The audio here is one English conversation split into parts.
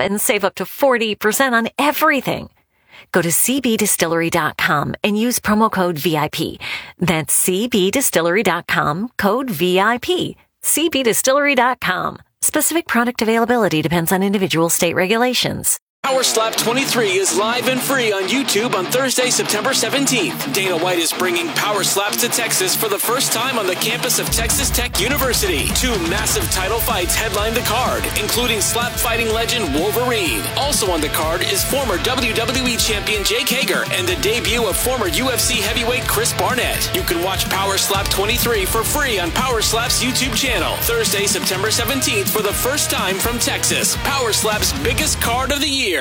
and save up to 40% on everything. Go to cbdistillery.com and use promo code VIP. That's cbdistillery.com, code VIP. cbdistillery.com. Specific product availability depends on individual state regulations. Power Slap 23 is live and free on YouTube on Thursday, September 17th. Dana White is bringing Power Slaps to Texas for the first time on the campus of Texas Tech University. 2 massive title fights headline the card, including slap fighting legend Wolverine. Also on the card is former WWE champion Jake Hager and the debut of former UFC heavyweight Chris Barnett. You can watch Power Slap 23 for free on Power Slap's YouTube channel. Thursday, September 17th for the first time from Texas. Power Slap's biggest card of the year.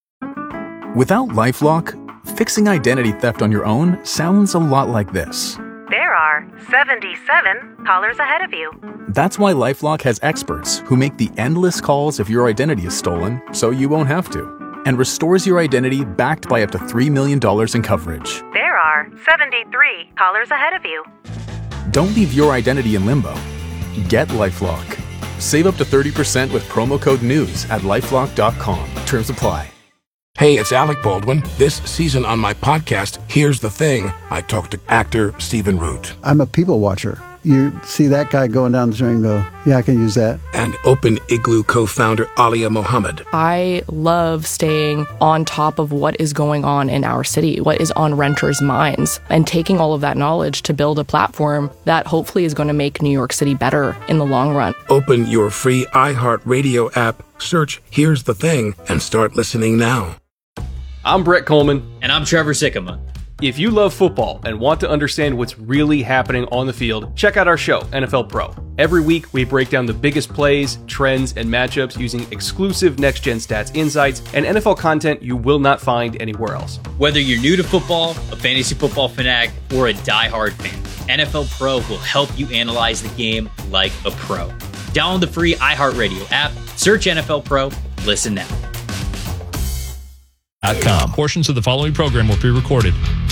Without LifeLock, fixing identity theft on your own sounds a lot like this. There are 77 callers ahead of you. That's why LifeLock has experts who make the endless calls if your identity is stolen, so you won't have to, and restores your identity backed by up to $3 million in coverage. There are 73 callers ahead of you. Don't leave your identity in limbo. Get LifeLock. Save up to 30% with promo code NEWS at LifeLock.com. Terms apply. Hey, it's Alec Baldwin. This season on my podcast, Here's the Thing, I talked to actor Stephen Root. I'm a people watcher. You see that guy going down the street and go, yeah, I can use that. And Open Igloo co-founder Alia Mohammed. I love staying on top of what is going on in our city, what is on renters' minds, and taking all of that knowledge to build a platform that hopefully is going to make New York City better in the long run. Open your free iHeartRadio app, search Here's the Thing, and start listening now. I'm Brett Coleman. And I'm Trevor Sikkema. If you love football and want to understand what's really happening on the field, check out our show, NFL Pro. Every week, we break down the biggest plays, trends, and matchups using exclusive next-gen stats insights and NFL content you will not find anywhere else. Whether you're new to football, a fantasy football fanatic, or a diehard fan, NFL Pro will help you analyze the game like a pro. Download the free iHeartRadio app, search NFL Pro, listen now. Portions of the following program will be recorded.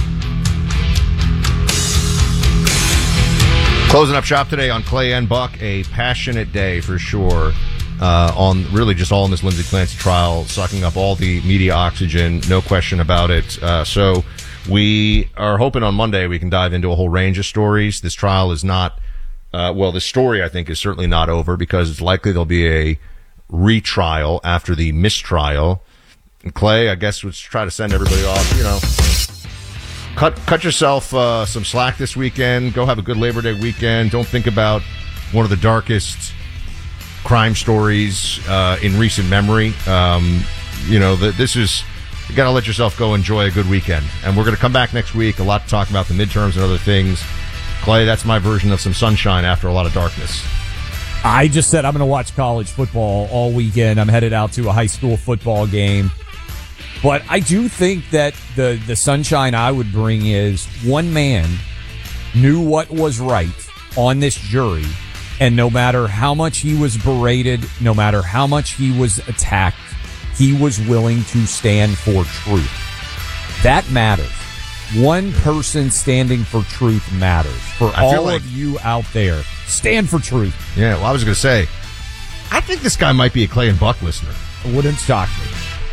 Closing up shop today on Clay and Buck, a passionate day for sure. On really just all in this Lindsey Clancy trial, sucking up all the media oxygen, no question about it. So we are hoping on Monday we can dive into a whole range of stories. This trial is not, this story I think is certainly not over because it's likely there'll be a retrial after the mistrial. And Clay, I guess, let's try to send everybody off, cut yourself some slack this weekend. Go have a good Labor Day weekend. Don't think about one of the darkest crime stories in recent memory. This is, you got to let yourself go enjoy a good weekend. And we're going to come back next week. A lot to talk about the midterms and other things. Clay, that's my version of some sunshine after a lot of darkness. I just said I'm going to watch college football all weekend. I'm headed out to a high school football game. But I do think that the sunshine I would bring is one man knew what was right on this jury, and no matter how much he was berated, no matter how much he was attacked, he was willing to stand for truth. That matters. One person standing for truth matters. For all of you out there, stand for truth. Yeah, well, I was going to say, I think this guy might be a Clay and Buck listener. It wouldn't shock me.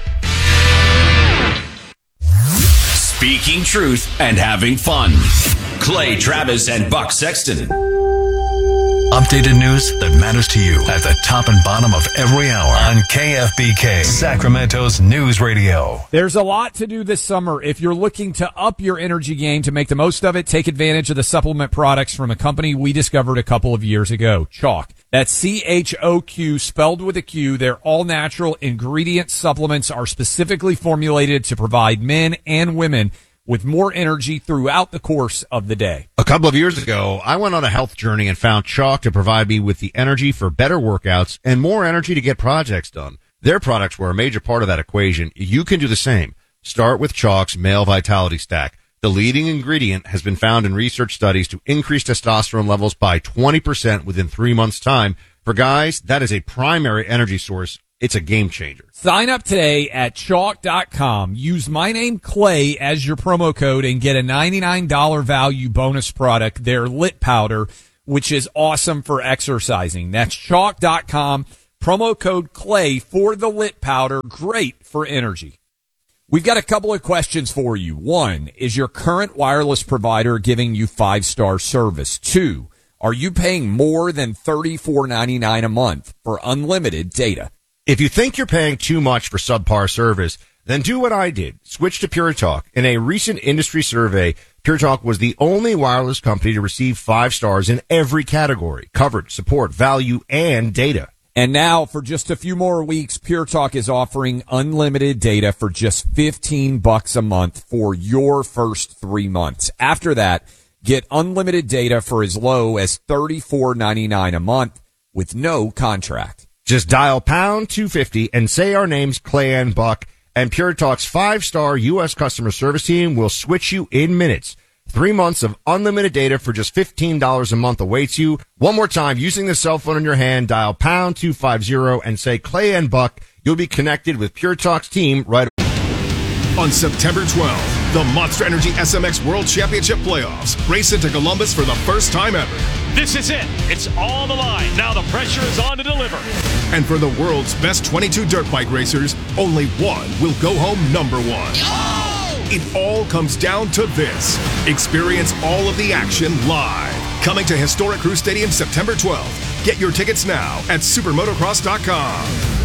Speaking truth and having fun. Clay Travis and Buck Sexton. Updated news that matters to you at the top and bottom of every hour on KFBK, Sacramento's news radio. There's a lot to do this summer. If you're looking to up your energy game to make the most of it, take advantage of the supplement products from a company we discovered a couple of years ago, Chalk. That's CHOQ, spelled with a Q. Their all-natural ingredient supplements are specifically formulated to provide men and women with more energy throughout the course of the day. A couple of years ago, I went on a health journey and found Chalk to provide me with the energy for better workouts and more energy to get projects done. Their products were a major part of that equation. You can do the same. Start with Chalk's Male Vitality Stack. The leading ingredient has been found in research studies to increase testosterone levels by 20% within 3 months' time. For guys, that is a primary energy source. It's a game changer. Sign up today at chalk.com. Use my name, Clay, as your promo code and get a $99 value bonus product, their Lit Powder, which is awesome for exercising. That's chalk.com. Promo code CLAY for the lit powder. Great for energy. We've got a couple of questions for you. 1, is your current wireless provider giving you 5-star service? 2, are you paying more than $34.99 a month for unlimited data? If you think you're paying too much for subpar service, then do what I did. Switch to Pure Talk. In a recent industry survey, Pure Talk was the only wireless company to receive 5 stars in every category: coverage, support, value, and data. And now, for just a few more weeks, Pure Talk is offering unlimited data for just $15 a month for your first 3 months. After that, get unlimited data for as low as $34.99 a month with no contract. Just dial pound 250 and say our names, Clay and Buck, and Pure Talk's 5-star U.S. customer service team will switch you in minutes. 3 months of unlimited data for just $15 a month awaits you. One more time, using the cell phone in your hand, dial pound 250 and say Clay and Buck. You'll be connected with Pure Talk's team right on September 12th. The Monster Energy SMX World Championship Playoffs race into Columbus for the first time ever. This is it. It's all on the line. Now the pressure is on to deliver. And for the world's best 22 dirt bike racers, only one will go home number one. It all comes down to this. Experience all of the action live. Coming to Historic Crew Stadium September 12th. Get your tickets now at supermotocross.com.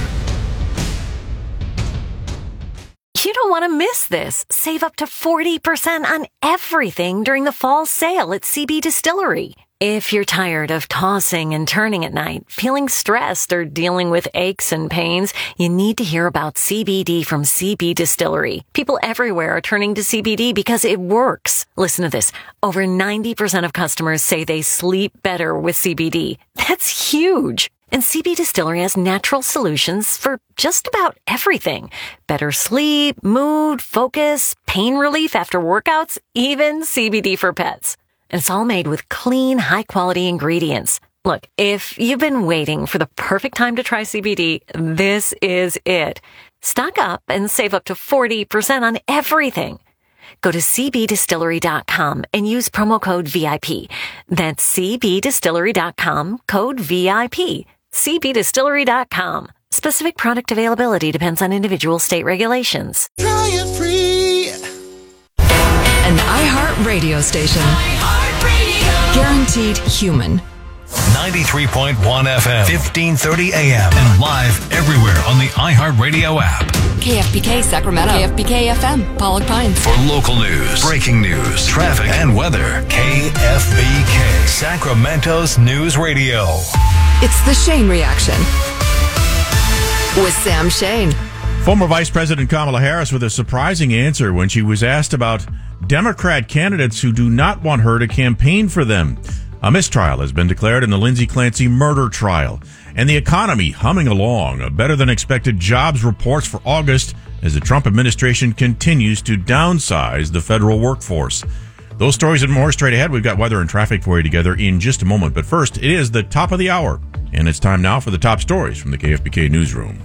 You don't want to miss this. Save up to 40% on everything during the fall sale at CB Distillery. If you're tired of tossing and turning at night, feeling stressed, or dealing with aches and pains, you need to hear about CBD from CB Distillery. People everywhere are turning to CBD because it works. Listen to this. Over 90% of customers say they sleep better with CBD. That's huge. And CB Distillery has natural solutions for just about everything. Better sleep, mood, focus, pain relief after workouts, even CBD for pets. And it's all made with clean, high-quality ingredients. Look, if you've been waiting for the perfect time to try CBD, this is it. Stock up and save up to 40% on everything. Go to cbdistillery.com and use promo code VIP. That's cbdistillery.com, code VIP. cbdistillery.com. Specific product availability depends on individual state regulations. Try it free. An iHeart radio station. Guaranteed human. 93.1 FM, 1530 AM, and live everywhere on the iHeartRadio app. KFBK Sacramento. KFBK FM, Pollock Pines. For local news, breaking news, traffic, and weather, KFBK, Sacramento's news radio. It's the Shane Reaction with Sam Shane. Former Vice President Kamala Harris with a surprising answer when she was asked about Democrat candidates who do not want her to campaign for them. A mistrial has been declared in the Lindsay Clancy murder trial. And the economy humming along. Better than expected jobs reports for August as the Trump administration continues to downsize the federal workforce. Those stories and more straight ahead. We've got weather and traffic for you together in just a moment. But first, it is the top of the hour. And it's time now for the top stories from the KFBK newsroom.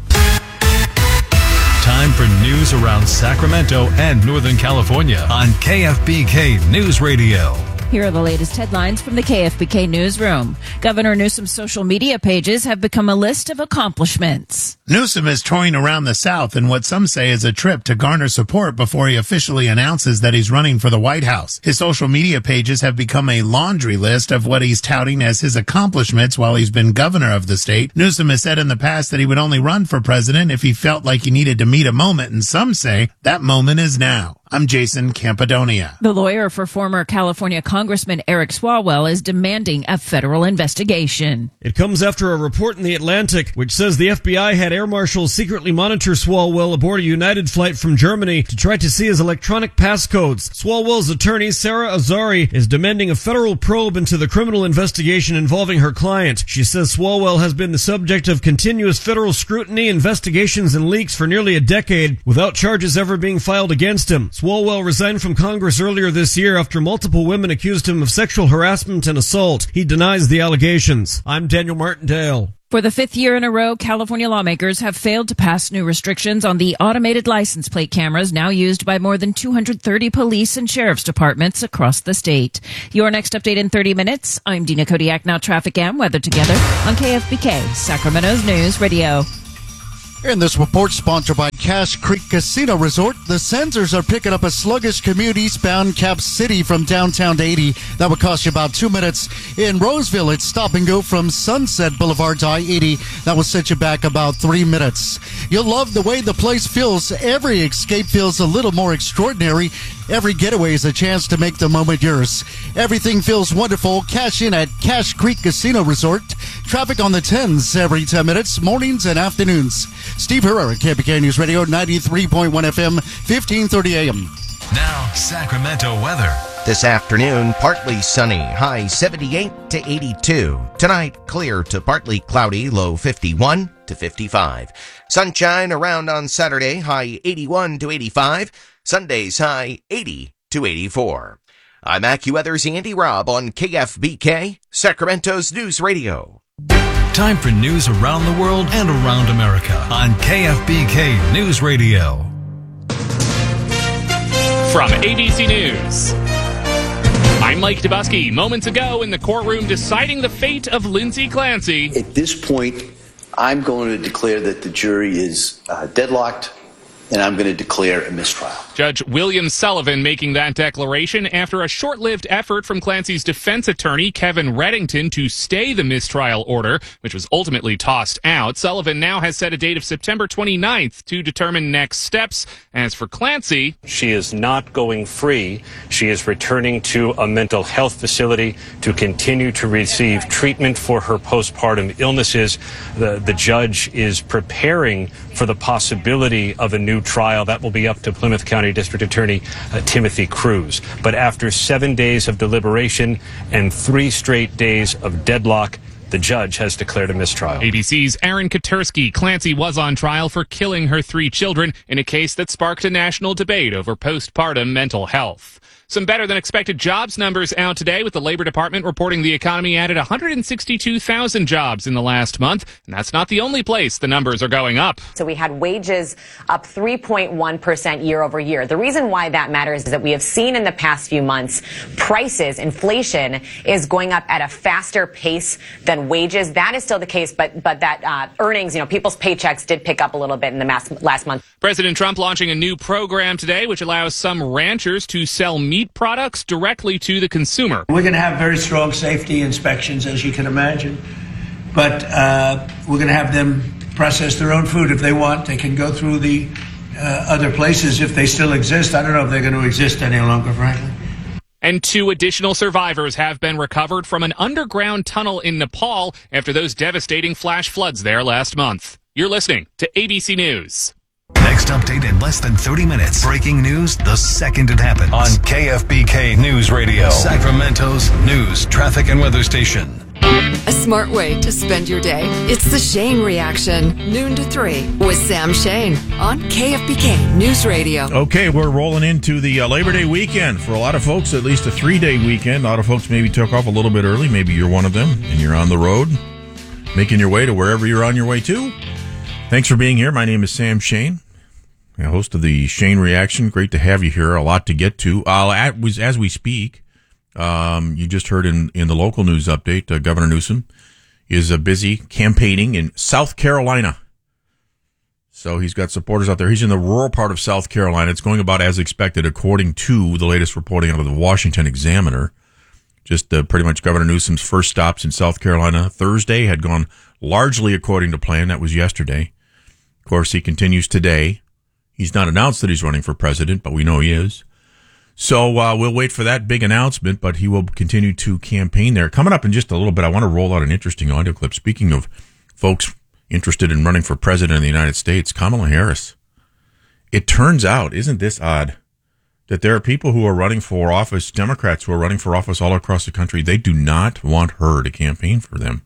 Time for news around Sacramento and Northern California on KFBK News Radio. Here are the latest headlines from the KFBK newsroom. Governor Newsom's social media pages have become a list of accomplishments. Newsom is touring around the South in what some say is a trip to garner support before he officially announces that he's running for the White House. His social media pages have become a laundry list of what he's touting as his accomplishments while he's been governor of the state. Newsom has said in the past that he would only run for president if he felt like he needed to meet a moment, and some say that moment is now. I'm Jason Campidonia. The lawyer for former California Congressman Eric Swalwell is demanding a federal investigation. It comes after a report in The Atlantic which says the FBI had air marshals secretly monitor Swalwell aboard a United flight from Germany to try to see his electronic passcodes. Swalwell's attorney, Sarah Azari, is demanding a federal probe into the criminal investigation involving her client. She says Swalwell has been the subject of continuous federal scrutiny, investigations, and leaks for nearly a decade without charges ever being filed against him. Swalwell resigned from Congress earlier this year after multiple women accused him of sexual harassment and assault. He denies the allegations. I'm Daniel Martindale. For the fifth year in a row, California lawmakers have failed to pass new restrictions on the automated license plate cameras now used by more than 230 police and sheriff's departments across the state. Your next update in 30 minutes. I'm Dina Kodiak, now traffic and weather together on KFBK, Sacramento's News Radio. And this report sponsored by Cache Creek Casino Resort. The Sensors are picking up a sluggish commute eastbound Cap City from downtown to 80. That would cost you about 2 minutes. In Roseville, it's stop and go from Sunset Boulevard to I-80. That will set you back about 3 minutes. You'll love the way the place feels. Every escape feels a little more extraordinary. Every getaway is a chance to make the moment yours. Everything feels wonderful. Cash in at Cache Creek Casino Resort. Traffic on the 10s every 10 minutes, mornings and afternoons. Steve Herrera, KFBK News Radio, 93.1 FM, 1530 AM. Now, Sacramento weather. This afternoon, partly sunny, high 78 to 82. Tonight, clear to partly cloudy, low 51 to 55. Sunshine around on Saturday, high 81 to 85. Sunday's high 80 to 84. I'm AccuWeather's Andy Robb on KFBK, Sacramento's News Radio. Time for news around the world and around America on KFBK News Radio. From ABC News, I'm Mike Dubusky. Moments ago in the courtroom deciding the fate of Lindsay Clancy. At this point, I'm going to declare that the jury is deadlocked, and I'm going to declare a mistrial. Judge William Sullivan making that declaration after a short-lived effort from Clancy's defense attorney, Kevin Reddington, to stay the mistrial order, which was ultimately tossed out. Sullivan now has set a date of September 29th to determine next steps. As for Clancy, she is not going free. She is returning to a mental health facility to continue to receive treatment for her postpartum illnesses. The judge is preparing for the possibility of a new trial. That will be up to Plymouth County District Attorney Timothy Cruz. But after 7 days of deliberation and 3 straight days of deadlock, the judge has declared a mistrial. ABC's Aaron Katersky. Clancy was on trial for killing her 3 children in a case that sparked a national debate over postpartum mental health. Some better-than-expected jobs numbers out today, with the Labor Department reporting the economy added 162,000 jobs in the last month. And that's not the only place the numbers are going up. So we had wages up 3.1% year over year. The reason why that matters is that we have seen in the past few months prices, inflation is going up at a faster pace than wages. That is still the case, but that earnings, people's paychecks did pick up a little bit in the last month. President Trump launching a new program today, which allows some ranchers to sell meat products directly to the consumer. We're going to have very strong safety inspections, as you can imagine, but we're going to have them process their own food if they want. They can go through the other places if they still exist. I don't know if they're going to exist any longer, frankly. And 2 additional survivors have been recovered from an underground tunnel in Nepal after those devastating flash floods there last month. You're listening to ABC News. Next update in less than 30 minutes. Breaking news the second it happens. On KFBK News Radio, Sacramento's news, traffic, and weather station. A smart way to spend your day. It's the Shane Reaction, noon to 3 with Sam Shane on KFBK News Radio. Okay, we're rolling into the Labor Day weekend. For a lot of folks, at least a 3-day weekend. A lot of folks maybe took off a little bit early. Maybe you're one of them, and you're on the road, making your way to wherever you're on your way to. Thanks for being here. My name is Sam Shane, host of the Shane Reaction. Great to have you here. A lot to get to. As we speak, you just heard in the local news update, Governor Newsom is busy campaigning in South Carolina. So he's got supporters out there. He's in the rural part of South Carolina. It's going about as expected, according to the latest reporting out of the Washington Examiner. Just pretty much Governor Newsom's first stops in South Carolina Thursday had gone largely according to plan. That was yesterday. Of course, he continues today. He's not announced that he's running for president, but we know he is. So we'll wait for that big announcement, but he will continue to campaign there. Coming up in just a little bit, I want to roll out an interesting audio clip. Speaking of folks interested in running for president of the United States, Kamala Harris. It turns out, isn't this odd, that there are people who are running for office, Democrats who are running for office all across the country. They do not want her to campaign for them.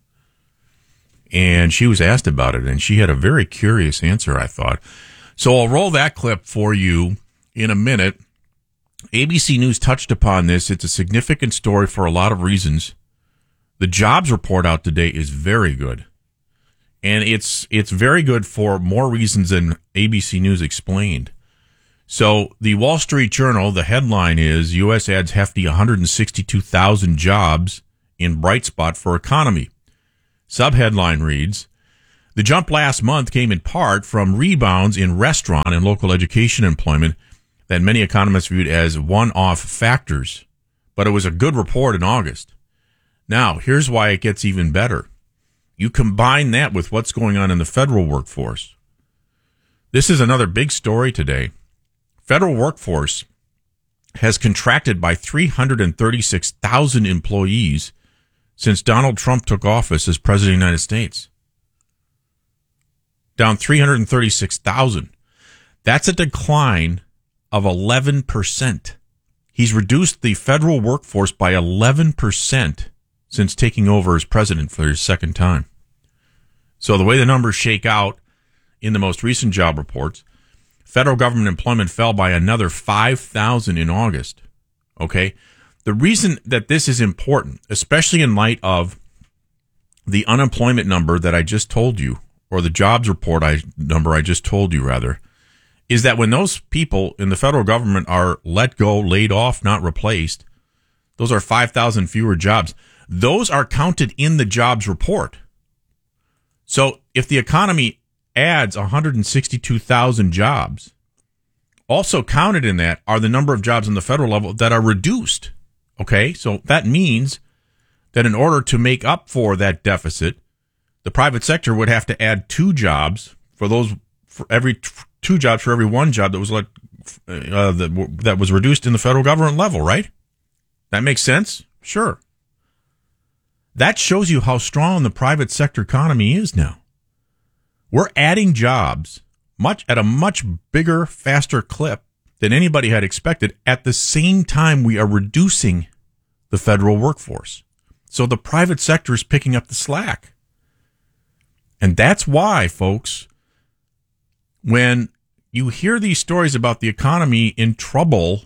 And she was asked about it, and she had a very curious answer, I thought. So I'll roll that clip for you in a minute. ABC News touched upon this. It's a significant story for a lot of reasons. The jobs report out today is very good. And it's very good for more reasons than ABC News explained. So the Wall Street Journal, the headline is, U.S. adds hefty 162,000 jobs in bright spot for economy. Subheadline reads, the jump last month came in part from rebounds in restaurant and local education employment that many economists viewed as one-off factors. But it was a good report in August. Now, here's why it gets even better. You combine that with what's going on in the federal workforce. This is another big story today. Federal workforce has contracted by 336,000 employees since Donald Trump took office as President of the United States. Down 336,000. That's a decline of 11%. He's reduced the federal workforce by 11% since taking over as president for his second time. So the way the numbers shake out in the most recent job reports, federal government employment fell by another 5,000 in August. Okay? The reason that this is important, especially in light of the unemployment number that I just told you, or the jobs report number I just told you, rather, is that when those people in the federal government are let go, laid off, not replaced, those are 5,000 fewer jobs. Those are counted in the jobs report. So if the economy adds 162,000 jobs, also counted in that are the number of jobs on the federal level that are reduced. Okay, so that means that in order to make up for that deficit, the private sector would have to add 2 jobs for every 2 jobs for every 1 job that was that was reduced in the federal government level, right? That makes sense? Sure. That shows you how strong the private sector economy is now. We're adding jobs at a much bigger, faster clip than anybody had expected. At the same time, we are reducing the federal workforce. So the private sector is picking up the slack. And that's why, folks, when you hear these stories about the economy in trouble,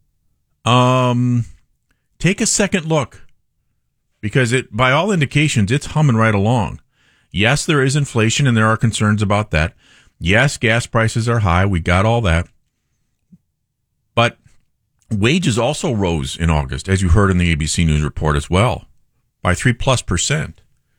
take a second look. Because by all indications, it's humming right along. Yes, there is inflation and there are concerns about that. Yes, gas prices are high. We got all that. But wages also rose in August, as you heard in the ABC News report as well, by 3+%.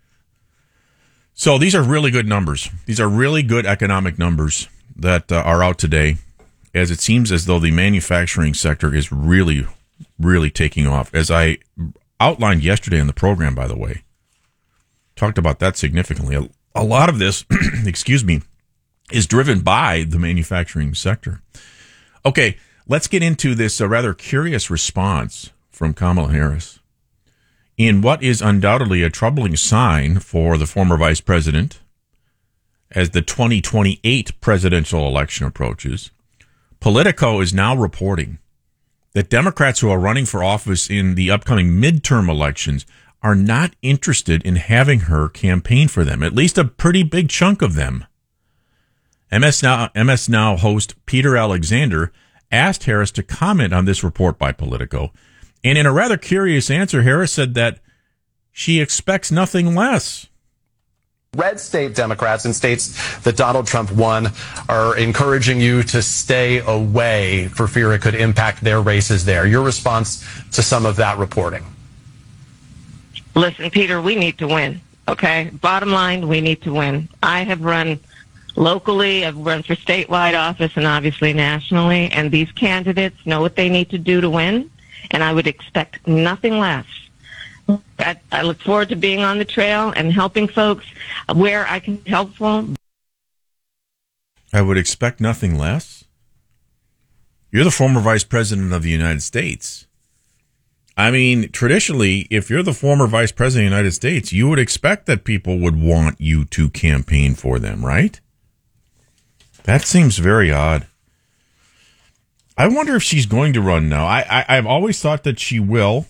So these are really good numbers. These are really good economic numbers that are out today, as it seems as though the manufacturing sector is really, really taking off. As I outlined yesterday in the program, by the way, talked about that significantly. A lot of this, is driven by the manufacturing sector. Okay, let's get into this rather curious response from Kamala Harris in what is undoubtedly a troubling sign for the former vice president as the 2028 presidential election approaches. Politico is now reporting that Democrats who are running for office in the upcoming midterm elections are not interested in having her campaign for them, at least a pretty big chunk of them. MS Now host Peter Alexander asked Harris to comment on this report by Politico. And in a rather curious answer, Harris said that she expects nothing less. Red state Democrats in states that Donald Trump won are encouraging you to stay away for fear it could impact their races there. Your response to some of that reporting? Listen, Peter, we need to win, okay? Bottom line, we need to win. I have run locally, I've run for statewide office and obviously nationally, and these candidates know what they need to do to win, and I would expect nothing less. I look forward to being on the trail and helping folks where I can help them. I would expect nothing less? You're the former vice president of the United States. I mean, traditionally, if you're the former vice president of the United States, you would expect that people would want you to campaign for them, right? That seems very odd. I wonder if she's going to run now. I've always thought that she will.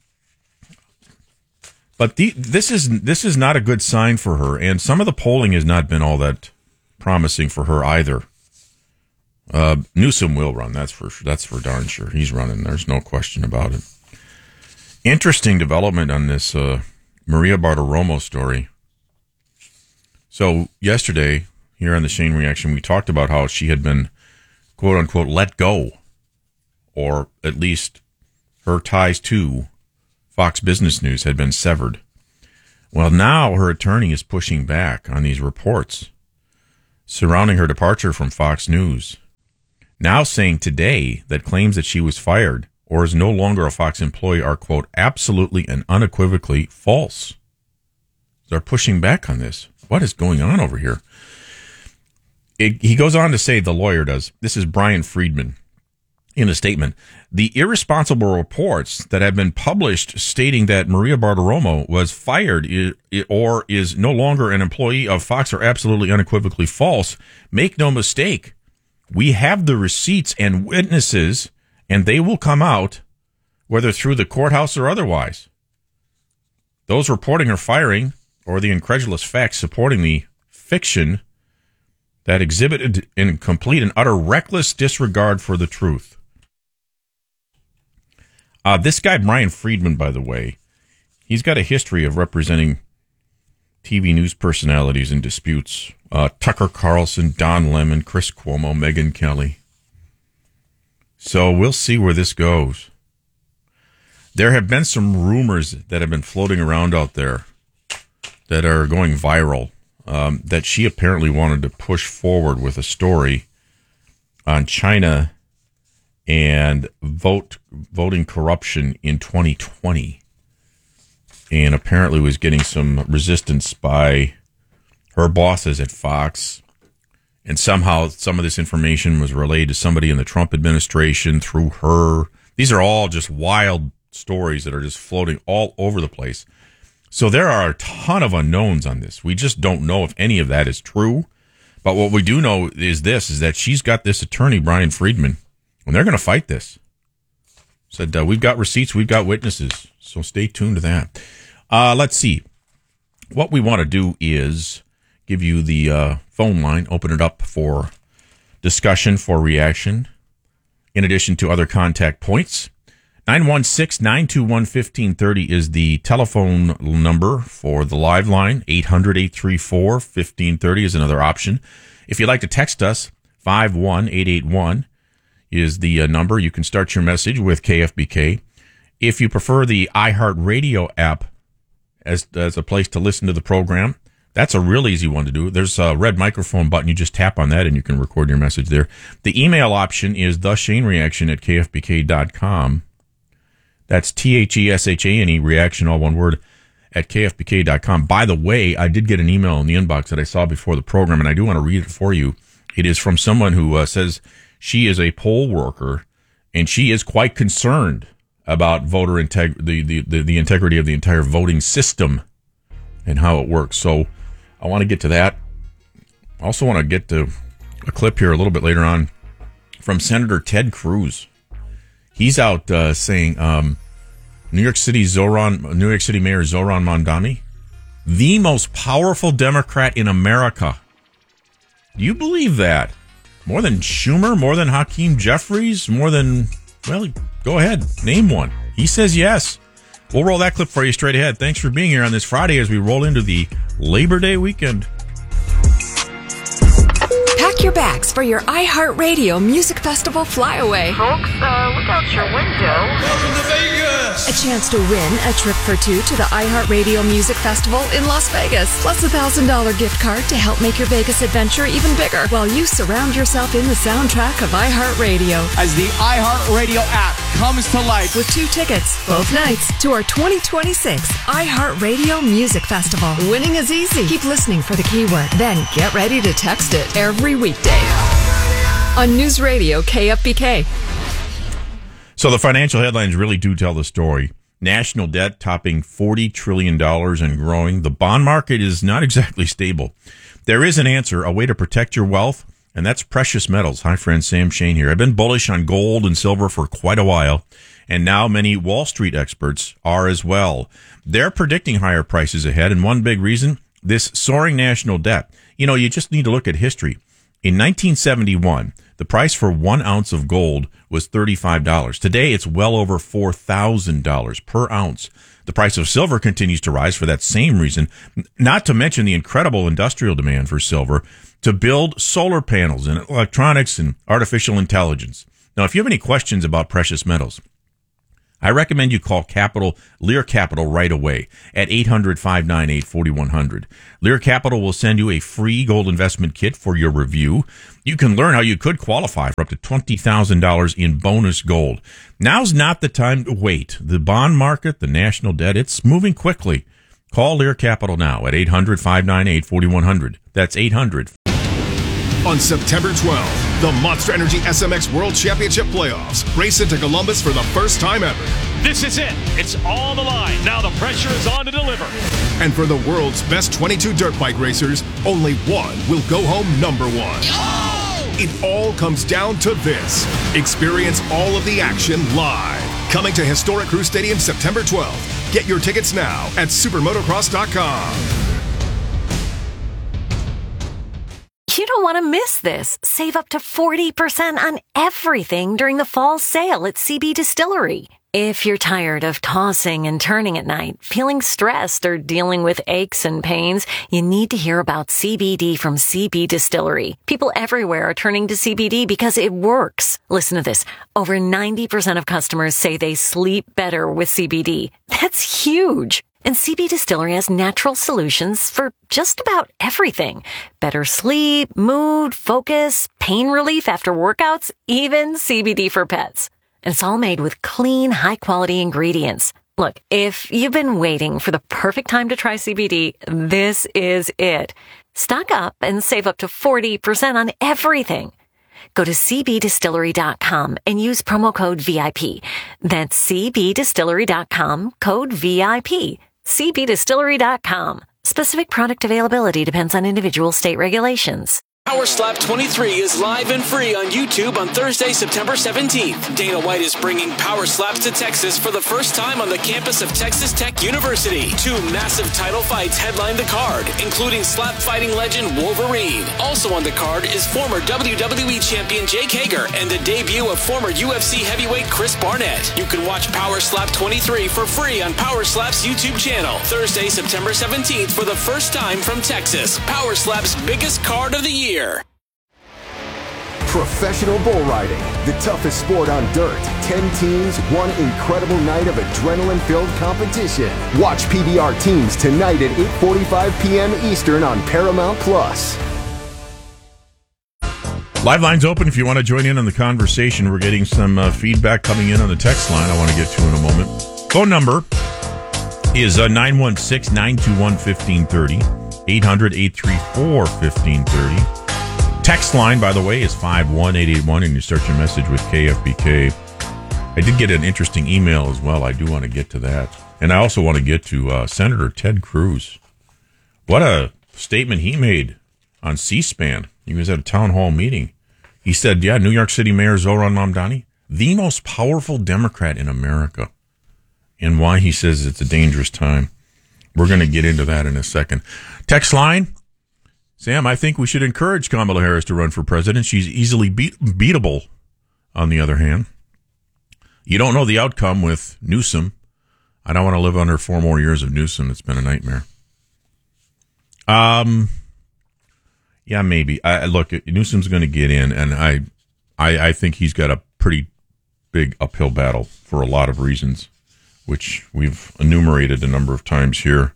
But this is not a good sign for her, and some of the polling has not been all that promising for her either. Newsom will run. That's for darn sure. He's running. There's no question about it. Interesting development on this Maria Bartiromo story. So yesterday, here on the Shane Reaction, we talked about how she had been, quote unquote, let go, or at least her ties to Fox Business News had been severed. Well, now her attorney is pushing back on these reports surrounding her departure from Fox News. Now saying today that claims that she was fired or is no longer a Fox employee are, quote, absolutely and unequivocally false. They're pushing back on this. What is going on over here? He goes on to say, the lawyer does, this is Brian Friedman, in a statement, the irresponsible reports that have been published stating that Maria Bartiromo was fired or is no longer an employee of Fox are absolutely unequivocally false. Make no mistake. We have the receipts and witnesses, and they will come out, whether through the courthouse or otherwise. Those reporting her firing or the incredulous facts supporting the fiction that exhibited in complete and utter reckless disregard for the truth. This guy, Brian Friedman, by the way, he's got a history of representing TV news personalities in disputes. Tucker Carlson, Don Lemon, Chris Cuomo, Megyn Kelly. So we'll see where this goes. There have been some rumors that have been floating around out there that are going viral, that she apparently wanted to push forward with a story on China and voting corruption in 2020, and apparently was getting some resistance by her bosses at Fox, and somehow some of this information was relayed to somebody in the Trump administration through her. These are all just wild stories that are just floating all over the place. So there are a ton of unknowns on this. We just don't know if any of that is true. But what we do know is this, is that she's got this attorney, Brian Friedman, and they're going to fight this. Said, we've got receipts, we've got witnesses. So stay tuned to that. Let's see. What we want to do is give you the phone line, open it up for discussion, for reaction, in addition to other contact points. 916-921-1530 is the telephone number for the live line. 800-834-1530 is another option. If you'd like to text us, 51881 is the number. You can start your message with KFBK. If you prefer the iHeartRadio app as a place to listen to the program, that's a real easy one to do. There's a red microphone button. You just tap on that and you can record your message there. The email option is theshanereaction@kfbk.com. That's THESHANE, reaction, all one word, at KFBK.com. By the way, I did get an email in the inbox that I saw before the program, and I do want to read it for you. It is from someone who says she is a poll worker, and she is quite concerned about voter the integrity of the entire voting system and how it works. So I want to get to that. I also want to get to a clip here a little bit later on from Senator Ted Cruz. He's out saying New York City Mayor Zohran Mamdani, the most powerful Democrat in America. Do you believe that? More than Schumer? More than Hakeem Jeffries? More than, well, go ahead. Name one. He says yes. We'll roll that clip for you straight ahead. Thanks for being here on this Friday as we roll into the Labor Day weekend. Pack your bags for your iHeartRadio Music Festival flyaway. Folks, look out your window. Welcome to Vegas! A chance to win a trip for two to the iHeartRadio Music Festival in Las Vegas, plus a $1,000 gift card to help make your Vegas adventure even bigger while you surround yourself in the soundtrack of iHeartRadio. As the iHeartRadio app comes to life with 2 tickets, both nights, to our 2026 iHeartRadio Music Festival. Winning is easy. Keep listening for the keyword, then get ready to text it every weekday on News Radio KFBK. So the financial headlines really do tell the story. National debt topping $40 trillion and growing. The bond market is not exactly stable. There is an answer, a way to protect your wealth, and that's precious metals. Hi, friend, Sam Shane here. I've been bullish on gold and silver for quite a while, and now many Wall Street experts are as well. They're predicting higher prices ahead, and one big reason, this soaring national debt. You know, you just need to look at history. In 1971, the price for 1 ounce of gold was $35. Today, it's well over $4,000 per ounce. The price of silver continues to rise for that same reason, not to mention the incredible industrial demand for silver to build solar panels and electronics and artificial intelligence. Now, if you have any questions about precious metals, I recommend you call Lear Capital right away at 800-598-4100. Lear Capital will send you a free gold investment kit for your review. You can learn how you could qualify for up to $20,000 in bonus gold. Now's not the time to wait. The bond market, the national debt, it's moving quickly. Call Lear Capital now at 800-598-4100. That's 800. On September 12th, the Monster Energy SMX World Championship Playoffs race into Columbus for the first time ever. This is it. It's all on the line. Now the pressure is on to deliver. And for the world's best 22 dirt bike racers, only one will go home number one. It all comes down to this. Experience all of the action live. Coming to Historic Crew Stadium September 12th. Get your tickets now at supermotocross.com. You don't want to miss this. Save up to 40% on everything during the fall sale at CB Distillery. If you're tired of tossing and turning at night, feeling stressed, or dealing with aches and pains, you need to hear about CBD from CB Distillery. People everywhere are turning to CBD because it works. Listen to this. Over 90% of customers say they sleep better with CBD. That's huge. And CB Distillery has natural solutions for just about everything. Better sleep, mood, focus, pain relief after workouts, even CBD for pets. And it's all made with clean, high-quality ingredients. Look, if you've been waiting for the perfect time to try CBD, this is it. Stock up and save up to 40% on everything. Go to cbdistillery.com and use promo code VIP. That's cbdistillery.com, code VIP. cbdistillery.com. Specific product availability depends on individual state regulations. Power Slap 23 is live and free on YouTube on Thursday, September 17th. Dana White is bringing Power Slaps to Texas for the first time on the campus of Texas Tech University. 2 massive title fights headline the card, including slap fighting legend Wolverine. Also on the card is former WWE champion Jake Hager and the debut of former UFC heavyweight Chris Barnett. You can watch Power Slap 23 for free on Power Slap's YouTube channel. Thursday, September 17th for the first time from Texas. Power Slap's biggest card of the year. Professional bull riding, the toughest sport on dirt. 10 teams, one incredible night of adrenaline-filled competition. Watch PBR Teams tonight at 8:45 p.m. Eastern on Paramount+. Live lines open if you want to join in on the conversation. We're getting some feedback coming in on the text line I want to get to in a moment. Phone number is 916-921-1530, 800-834-1530. Text line, by the way, is 51881, and you start your message with KFBK. I did get an interesting email as well. I do want to get to that. And I also want to get to Senator Ted Cruz. What a statement he made on C-SPAN. He was at a town hall meeting. He said, yeah, New York City Mayor Zohran Mamdani, the most powerful Democrat in America. And why he says it's a dangerous time. We're going to get into that in a second. Text line. Sam, I think we should encourage Kamala Harris to run for president. She's easily beatable, on the other hand. You don't know the outcome with Newsom. I don't want to live under 4 more years of Newsom. It's been a nightmare. Yeah, maybe. Look, Newsom's going to get in, and I think he's got a pretty big uphill battle for a lot of reasons, which we've enumerated a number of times here.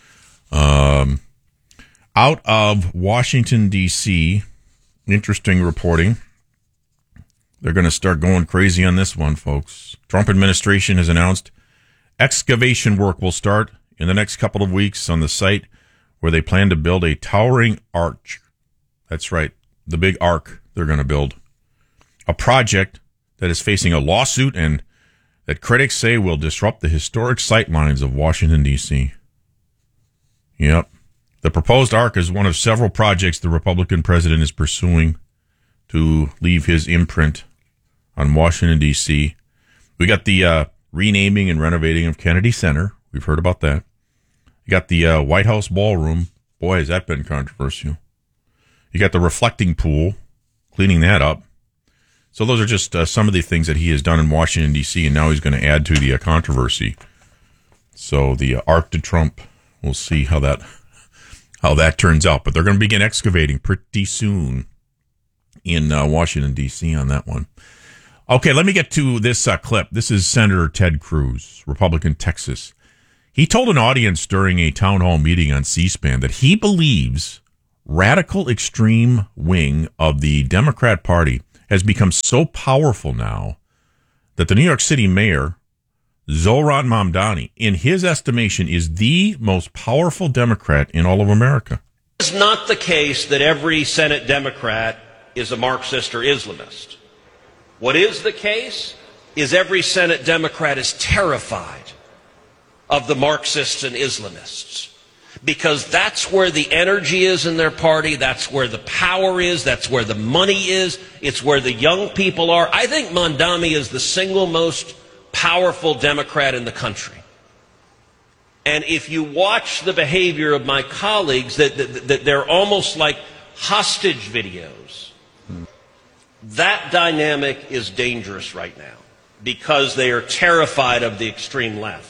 Out of Washington, D.C., interesting reporting. They're going to start going crazy on this one, folks. Trump administration has announced excavation work will start in the next couple of weeks on the site where they plan to build a towering arch. That's right, the big arc they're going to build. A project that is facing a lawsuit and that critics say will disrupt the historic sightlines of Washington, D.C. Yep. The proposed arc is one of several projects the Republican president is pursuing to leave his imprint on Washington, D.C. We got the renaming and renovating of Kennedy Center. We've heard about that. You got the White House ballroom. Boy, has that been controversial. You got the reflecting pool, cleaning that up. So those are just some of the things that he has done in Washington, D.C., and now he's going to add to the controversy. So the arc to Trump, we'll see how that turns out. But they're going to begin excavating pretty soon in Washington, D.C. on that one. Okay, let me get to this clip. This is Senator Ted Cruz, Republican, Texas. He told an audience during a town hall meeting on C-SPAN that he believes radical extreme wing of the Democrat Party has become so powerful now that the New York City mayor, Zohran Mamdani, in his estimation, is the most powerful Democrat in all of America. It's not the case that every Senate Democrat is a Marxist or Islamist. What is the case is every Senate Democrat is terrified of the Marxists and Islamists. Because that's where the energy is in their party, that's where the power is, that's where the money is, it's where the young people are. I think Mamdani is the single most powerful Democrat in the country. And if you watch the behavior of my colleagues, that they're almost like hostage videos. That dynamic is dangerous right now because they are terrified of the extreme left.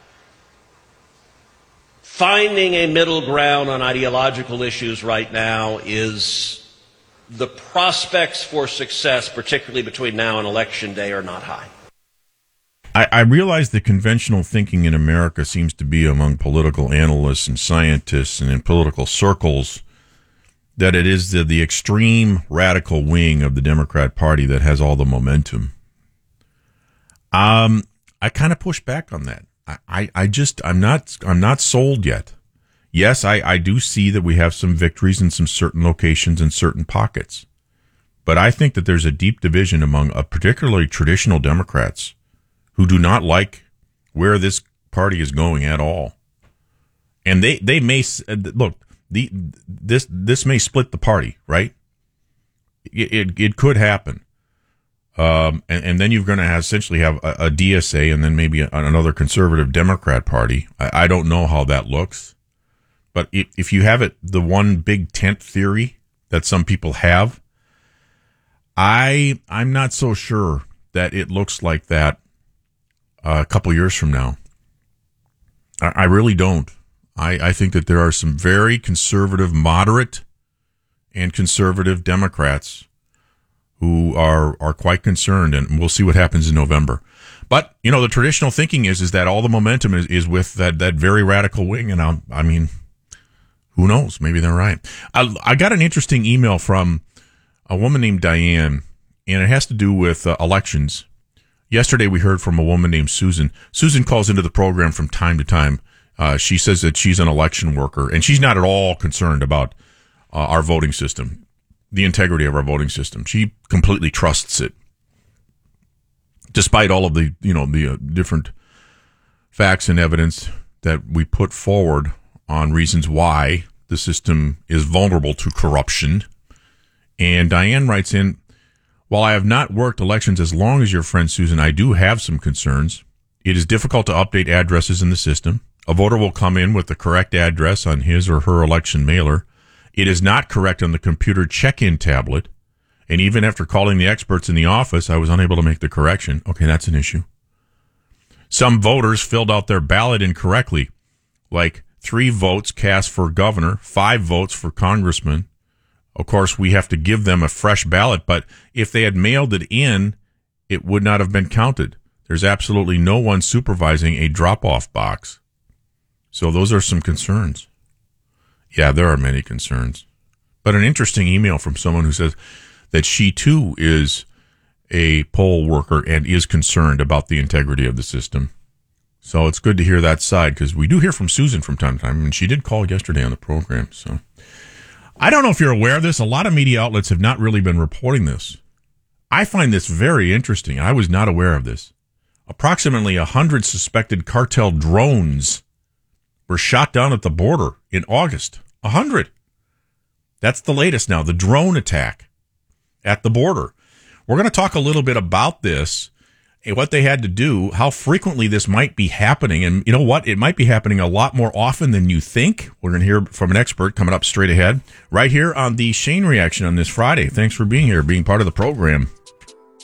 Finding a middle ground on ideological issues right now is the prospects for success, particularly between now and Election Day, are not high. I realize the conventional thinking in America seems to be among political analysts and scientists and in political circles that it is the extreme radical wing of the Democrat Party that has all the momentum. I kind of push back on that. I'm not sold yet. Yes, I do see that we have some victories in some certain locations and certain pockets. But I think that there's a deep division among particularly traditional Democrats who do not like where this party is going at all. And they may look, this may split the party, right? It could happen. And then you're going to essentially have a DSA and then maybe another conservative Democrat party. I don't know how that looks. But if you have it, the one big tent theory that some people have, I'm not so sure that it looks like that a couple years from now. I really don't. I think that there are some very conservative, moderate, and conservative Democrats who are quite concerned, and we'll see what happens in November. But, you know, the traditional thinking is that all the momentum is with that very radical wing, and I mean, who knows? Maybe they're right. I got an interesting email from a woman named Diane, and it has to do with elections. Yesterday we heard from a woman named Susan. Susan calls into the program from time to time. She says that she's an election worker, and she's not at all concerned about our voting system, the integrity of our voting system. She completely trusts it, despite all of the different facts and evidence that we put forward on reasons why the system is vulnerable to corruption. And Diane writes in, while I have not worked elections as long as your friend Susan, I do have some concerns. It is difficult to update addresses in the system. A voter will come in with the correct address on his or her election mailer. It is not correct on the computer check-in tablet. And even after calling the experts in the office, I was unable to make the correction. Okay, that's an issue. Some voters filled out their ballot incorrectly, like 3 votes cast for governor, 5 votes for congressman. Of course, we have to give them a fresh ballot, but if they had mailed it in, it would not have been counted. There's absolutely no one supervising a drop-off box. So those are some concerns. Yeah, there are many concerns. But an interesting email from someone who says that she too is a poll worker and is concerned about the integrity of the system. So it's good to hear that side, because we do hear from Susan from time to time, and she did call yesterday on the program. So I don't know if you're aware of this. A lot of media outlets have not really been reporting this. I find this very interesting. I was not aware of this. Approximately 100 suspected cartel drones were shot down at the border in August. 100. That's the latest now, the drone attack at the border. We're going to talk a little bit about this and what they had to do, how frequently this might be happening. And you know what? It might be happening a lot more often than you think. We're going to hear from an expert coming up straight ahead, right here on the Shane Reaction on this Friday. Thanks for being here, being part of the program.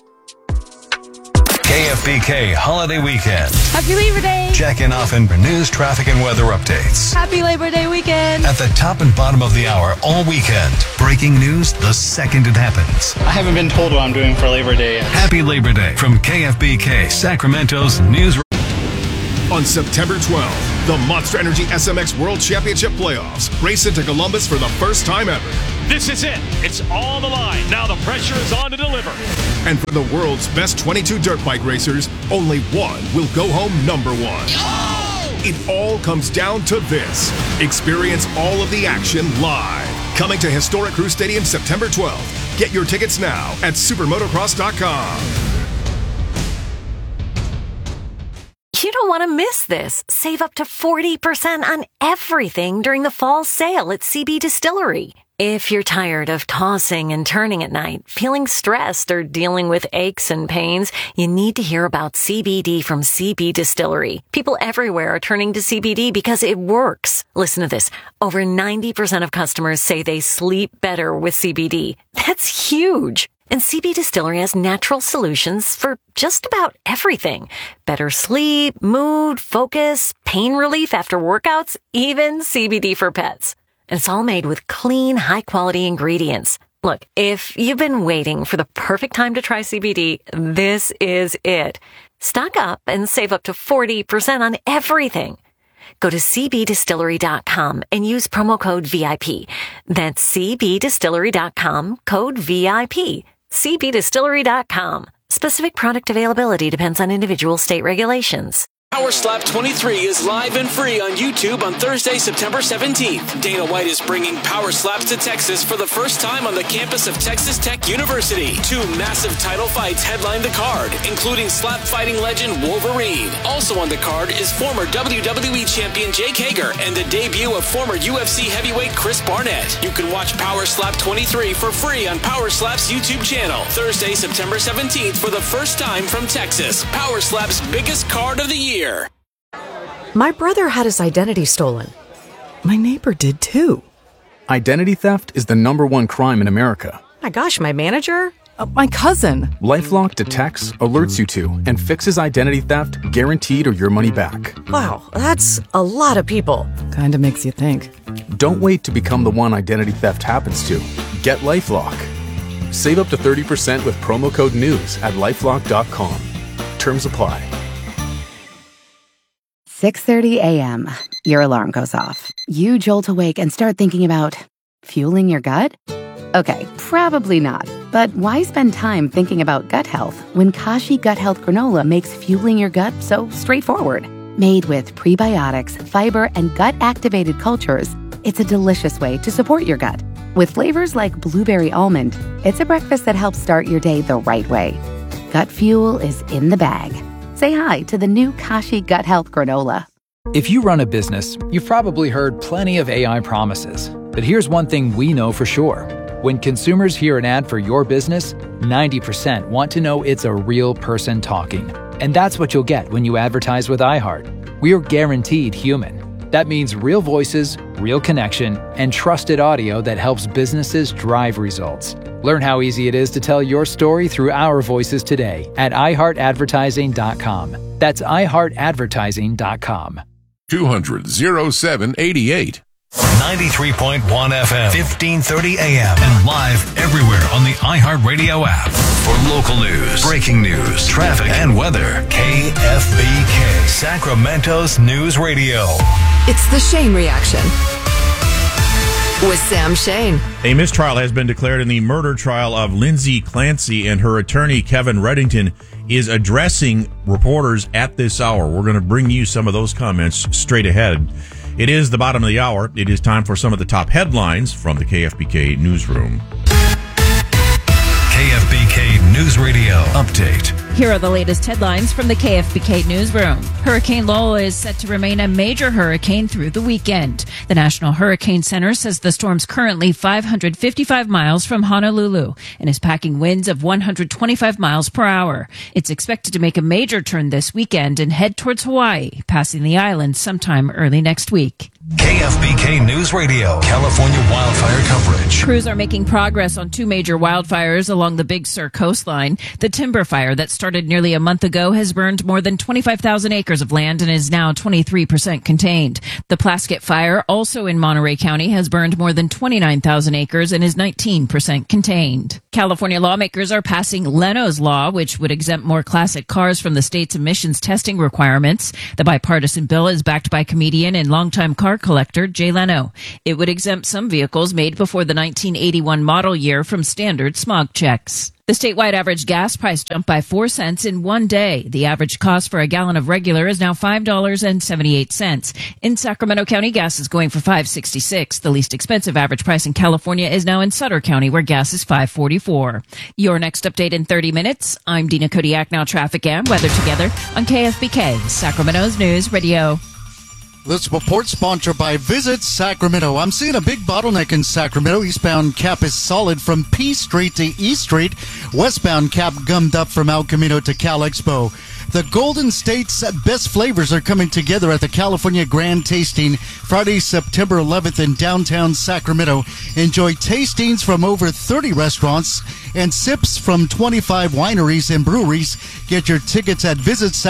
KFBK Holiday Weekend. Happy Labor Day. Checking often for news, traffic, and weather updates. Happy Labor Day weekend. At the top and bottom of the hour all weekend. Breaking news the second it happens. I haven't been told what I'm doing for Labor Day yet. Happy Labor Day from KFBK, Sacramento's news. On September 12th, the Monster Energy SMX World Championship Playoffs race into Columbus for the first time ever. This is it. It's all the line. Now the pressure is on to deliver. And for the world's best 22 dirt bike racers, only one will go home number one. It all comes down to this. Experience all of the action live. Coming to Historic Crew Stadium September 12th. Get your tickets now at supermotocross.com. You don't want to miss this. Save up to 40% on everything during the fall sale at CB Distillery. If you're tired of tossing and turning at night, feeling stressed, or dealing with aches and pains, you need to hear about CBD from CB Distillery. People everywhere are turning to CBD because it works. Listen to this. Over 90% of customers say they sleep better with CBD. That's huge. And CB Distillery has natural solutions for just about everything. Better sleep, mood, focus, pain relief after workouts, even CBD for pets. And it's all made with clean, high-quality ingredients. Look, if you've been waiting for the perfect time to try CBD, this is it. Stock up and save up to 40% on everything. Go to cbdistillery.com and use promo code VIP. That's cbdistillery.com, code VIP. cbdistillery.com. Specific product availability depends on individual state regulations. Power Slap 23 is live and free on YouTube on Thursday, September 17th. Dana White is bringing Power Slaps to Texas for the first time on the campus of Texas Tech University. 2 massive title fights headline the card, including slap fighting legend Wolverine. Also on the card is former WWE champion Jake Hager and the debut of former UFC heavyweight Chris Barnett. You can watch Power Slap 23 for free on Power Slap's YouTube channel. Thursday, September 17th for the first time from Texas. Power Slap's biggest card of the year. My brother had his identity stolen. My neighbor did too. Identity theft is the #1 crime in America. My gosh, my manager? My cousin. LifeLock detects, alerts you to, and fixes identity theft guaranteed or your money back. Wow, that's a lot of people. Kinda makes you think. Don't wait to become the one identity theft happens to. Get LifeLock. Save up to 30% with promo code NEWS at lifelock.com. Terms apply. 6:30 a.m. Your alarm goes off. You jolt awake and start thinking about fueling your gut? Okay, probably not. But why spend time thinking about gut health when Kashi Gut Health Granola makes fueling your gut so straightforward? Made with prebiotics, fiber, and gut-activated cultures, it's a delicious way to support your gut. With flavors like blueberry almond, it's a breakfast that helps start your day the right way. Gut fuel is in the bag. Say hi to the new Kashi Gut Health Granola. If you run a business, you've probably heard plenty of AI promises. But here's one thing we know for sure. When consumers hear an ad for your business, 90% want to know it's a real person talking. And that's what you'll get when you advertise with iHeart. We're guaranteed human. That means real voices, real connection, and trusted audio that helps businesses drive results. Learn how easy it is to tell your story through our voices today at iHeartAdvertising.com. That's iHeartAdvertising.com. 200-0788. 93.1 FM, 1530 AM, and live everywhere on the iHeartRadio app. For local news, breaking news, traffic, and weather, KFBK, Sacramento's News Radio. It's the Shane Reaction with Sam Shane. A mistrial has been declared in the murder trial of Lindsay Clancy, and her attorney, Kevin Reddington, is addressing reporters at this hour. We're going to bring you some of those comments straight ahead. It is the bottom of the hour. It is time for some of the top headlines from the KFBK newsroom. KFBK News Radio update. Here are the latest headlines from the KFBK newsroom. Hurricane Lola is set to remain a major hurricane through the weekend. The National Hurricane Center says the storm's currently 555 miles from Honolulu and is packing winds of 125 miles per hour. It's expected to make a major turn this weekend and head towards Hawaii, passing the island sometime early next week. KFBK News Radio, California wildfire coverage. Crews are making progress on 2 major wildfires along the Big Sur coastline. The timber fire that started started nearly a month ago, has burned more than 25,000 acres of land and is now 23% contained. The Plaskett Fire, also in Monterey County, has burned more than 29,000 acres and is 19% contained. California lawmakers are passing Leno's Law, which would exempt more classic cars from the state's emissions testing requirements. The bipartisan bill is backed by comedian and longtime car collector Jay Leno. It would exempt some vehicles made before the 1981 model year from standard smog checks. The statewide average gas price jumped by 4 cents in one day. The average cost for a gallon of regular is now $5.78. In Sacramento County, gas is going for $5.66. The least expensive average price in California is now in Sutter County, where gas is $5.44. Your next update in 30 minutes. I'm Dina Kodiak. Now traffic and weather together on KFBK, Sacramento's News Radio. This report sponsored by Visit Sacramento. I'm seeing a big bottleneck in Sacramento. Eastbound Cap is solid from P Street to E Street. Westbound Cap gummed up from El Camino to Cal Expo. The Golden State's best flavors are coming together at the California Grand Tasting Friday, September 11th in downtown Sacramento. Enjoy tastings from over 30 restaurants and sips from 25 wineries and breweries. Get your tickets at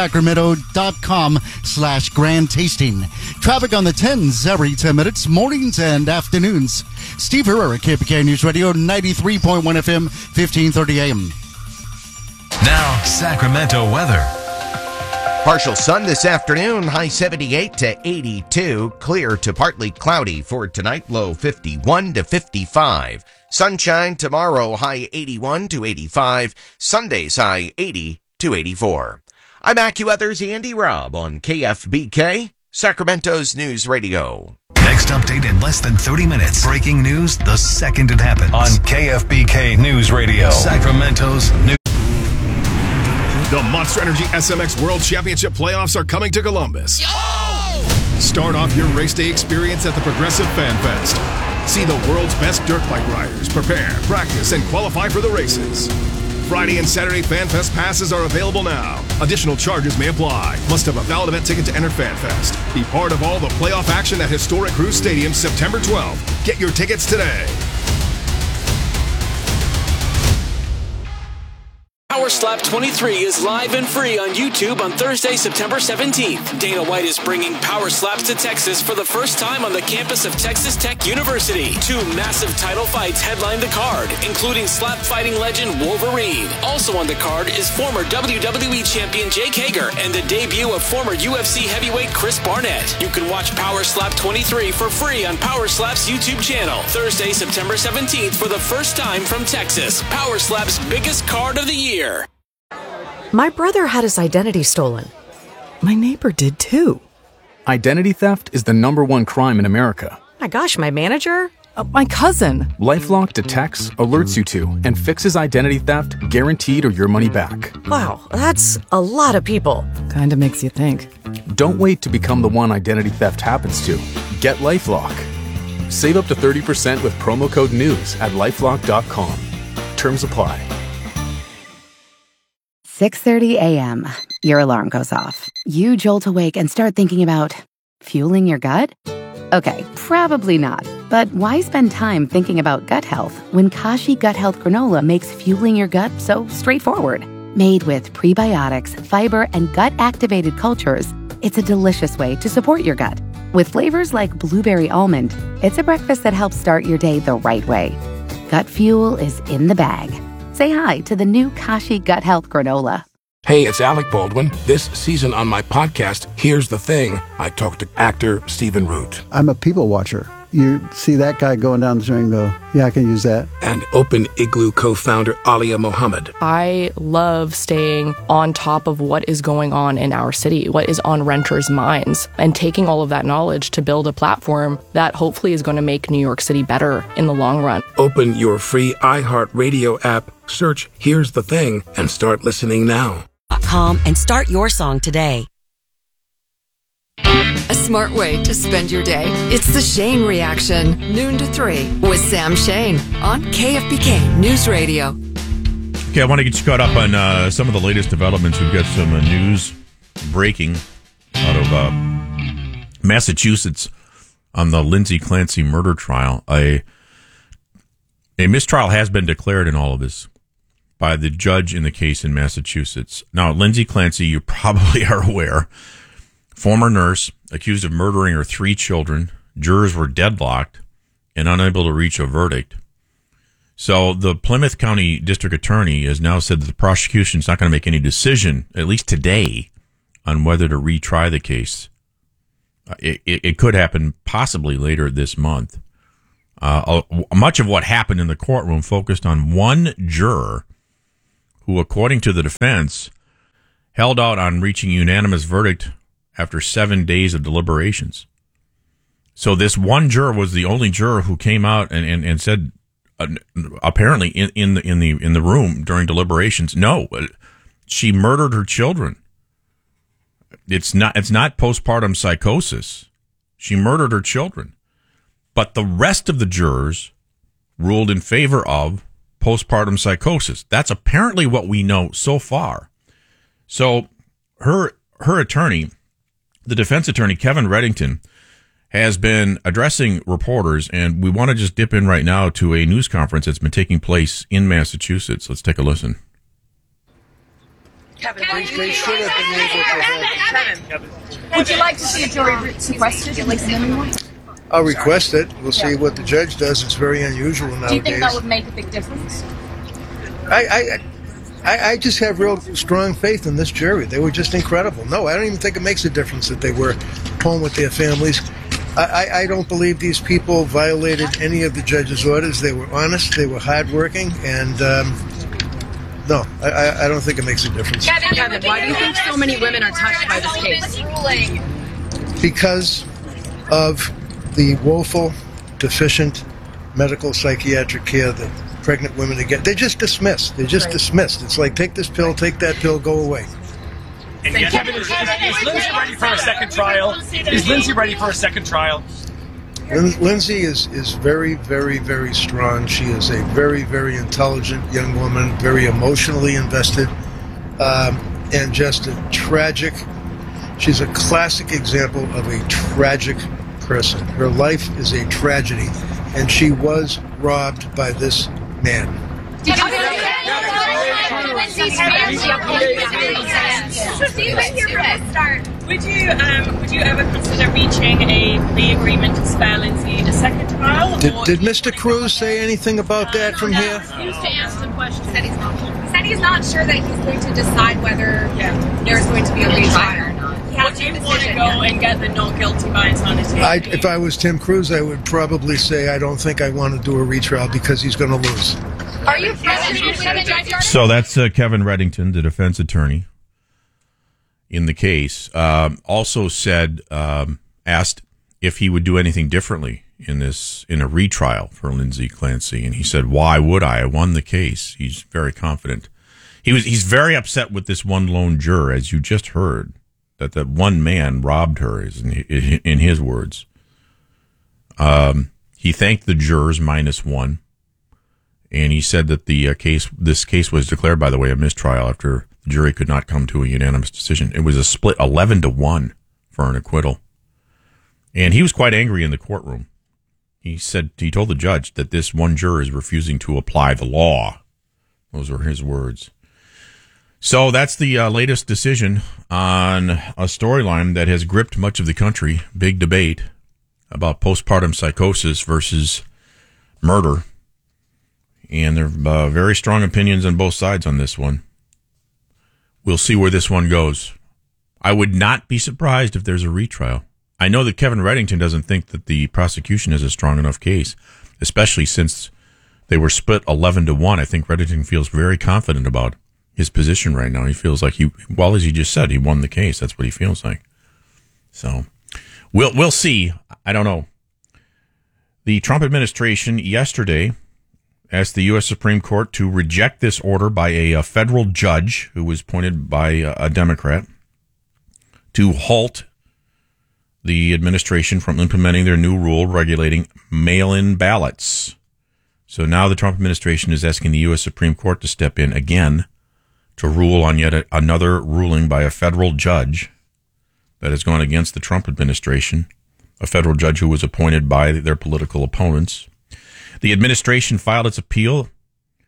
visitsacramento.com/grand tasting. Traffic on the 10s every 10 minutes, mornings and afternoons. Steve Herrera, KPK News Radio, 93.1 FM, 1530 AM. Now, Sacramento weather. Partial sun this afternoon, high 78 to 82. Clear to partly cloudy for tonight, low 51 to 55. Sunshine tomorrow, high 81 to 85. Sunday's high 80 to 84. I'm AccuWeather's Andy Robb on KFBK, Sacramento's News Radio. Next update in less than 30 minutes. Breaking news the second it happens on KFBK News Radio, Sacramento's News. The Monster Energy SMX World Championship playoffs are coming to Columbus. Start off your race day experience at the Progressive Fan Fest. See the world's best dirt bike riders prepare, practice, and qualify for the races. Friday and Saturday Fan Fest passes are available now. Additional charges may apply. Must have a valid event ticket to enter Fan Fest. Be part of all the playoff action at historic Cruz Stadium September 12th. Get your tickets today. Power Slap 23 is live and free on YouTube on Thursday, September 17th. Dana White is bringing Power Slaps to Texas for the first time on the campus of Texas Tech University. 2 massive title fights headline the card, including slap fighting legend Wolverine. Also on the card is former WWE champion Jake Hager and the debut of former UFC heavyweight Chris Barnett. You can watch Power Slap 23 for free on Power Slap's YouTube channel. Thursday, September 17th for the first time from Texas. Power Slap's biggest card of the year. My brother had his identity stolen. My neighbor did too. Identity theft is the #1 crime in America. My gosh, my manager? My cousin. LifeLock detects, alerts you to, and fixes identity theft guaranteed or your money back. Wow, that's a lot of people. Kinda makes you think. Don't wait to become the one identity theft happens to. Get LifeLock. Save up to 30% with promo code NEWS at LifeLock.com. Terms apply. 6:30 a.m. Your alarm goes off. You jolt awake and start thinking about fueling your gut? Okay, probably not. But why spend time thinking about gut health when Kashi Gut Health Granola makes fueling your gut so straightforward? Made with prebiotics, fiber, and gut-activated cultures, it's a delicious way to support your gut. With flavors like blueberry almond, it's a breakfast that helps start your day the right way. Gut fuel is in the bag. Say hi to the new Kashi Gut Health Granola. Hey, it's Alec Baldwin. This season on my podcast, Here's the Thing, I talk to actor Stephen Root. I'm a people watcher. You see that guy going down the street and go, yeah, I can use that. And Open Igloo co-founder Alia Mohammed. I love staying on top of what is going on in our city, what is on renters' minds, and taking all of that knowledge to build a platform that hopefully is going to make New York City better in the long run. Open your free iHeartRadio app, search Here's the Thing, and start listening now. And start your song today. A smart way to spend your day. It's the Shane Reaction, noon to 3 with Sam Shane on KFBK News Radio. Okay, I want to get you caught up on some of the latest developments. We've got some news breaking out of Massachusetts on the Lindsay Clancy murder trial. A mistrial has been declared in all of this. by the judge in the case in Massachusetts. Now, Lindsay Clancy, you probably are aware, former nurse accused of murdering her 3 children. Jurors were deadlocked and unable to reach a verdict. So the Plymouth County District Attorney has now said that the prosecution is not going to make any decision, at least today, on whether to retry the case. It could happen possibly later this month. Much of what happened in the courtroom focused on one juror who, according to the defense, held out on reaching a unanimous verdict after 7 days of deliberations. So this one juror was the only juror who came out and said, apparently in the room during deliberations, no, she murdered her children. It's not postpartum psychosis. She murdered her children. But the rest of the jurors ruled in favor of postpartum psychosis. That's apparently what we know so far. So her attorney, the defense attorney, Kevin Reddington, has been addressing reporters, and we want to just dip in right now to a news conference that's been taking place in Massachusetts. Let's take a listen. Kevin, they should have been able to have. Would you like to see a jury requested, at least anyone? I'll request it. We'll see what the judge does. It's very unusual nowadays. Do you think that would make a big difference? I just have real strong faith in this jury. They were just incredible. No, I don't even think it makes a difference that they were home with their families. I don't believe these people violated any of the judge's orders. They were honest. They were hardworking. And no, I don't think it makes a difference. Kevin, why do you think so many women are touched by this case? Because of the woeful, deficient medical psychiatric care that pregnant women get. They're just dismissed. Dismissed. It's like, take this pill, take that pill, go away. And Kevin, is Lindsay ready for a second trial? Is Lindsay ready for a second trial? Lindsay is very, very, very strong. She is a very, very intelligent young woman, very emotionally invested, and just a tragic. She's a classic example of a tragic person. Her life is a tragedy, and she was robbed by this man. Would you ever consider reaching a plea agreement to spare Lindsay a second trial? Did Mr. Cruz say anything about that from here? He used to answer the question. He said he's not sure that he's going to decide whether there's going to be a retrial or not. Would you want to go and get the not guilty by insanity? If I was Tim Cruz, I would probably say I don't think I want to do a retrial because he's going to lose. Are you friends with the judge? So that's Kevin Reddington, the defense attorney in the case. Also said, asked if he would do anything differently in a retrial for Lindsay Clancy, and he said, "Why would I? I won the case." He's very confident. He's very upset with this one lone juror, as you just heard, that one man robbed her, in his words. He thanked the jurors -1. And he said that this case was declared, by the way, a mistrial after the jury could not come to a unanimous decision. It was a split 11-1 for an acquittal. And he was quite angry in the courtroom. He told the judge that this one juror is refusing to apply the law. Those were his words. So that's the latest decision on a storyline that has gripped much of the country. Big debate about postpartum psychosis versus murder. And there are very strong opinions on both sides on this one. We'll see where this one goes. I would not be surprised if there's a retrial. I know that Kevin Reddington doesn't think that the prosecution is a strong enough case, especially since they were split 11-1. I think Reddington feels very confident about his position right now. He feels like as he just said, he won the case. That's what he feels like. So we'll see. I don't know. The Trump administration yesterday asked the U.S. Supreme Court to reject this order by a federal judge who was appointed by a Democrat to halt the administration from implementing their new rule regulating mail-in ballots. So now the Trump administration is asking the U.S. Supreme Court to step in again to rule on yet another ruling by a federal judge that has gone against the Trump administration, a federal judge who was appointed by their political opponents. The administration filed its appeal